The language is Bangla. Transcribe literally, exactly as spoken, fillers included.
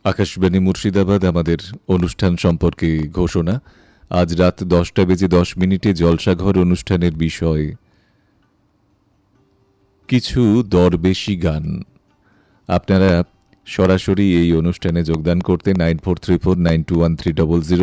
আকাশবাণী মুর্শিদাবাদ। আমাদের অনুষ্ঠান সম্পর্কে ঘোষণা। আজ রাত দশটা বেজে দশ মিনিটে জলসাঘর অনুষ্ঠানের বিষয় কিছু দরবেশি গান। আপনারা সরাসরি এই অনুষ্ঠানে যোগদান করতে nine four three four nine two one three double zero